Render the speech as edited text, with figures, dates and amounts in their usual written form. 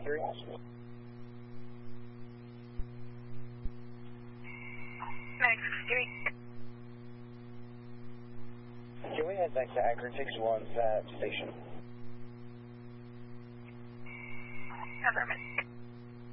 63. Medic 63. Can we head back to Akron 61's at station? Affirmative.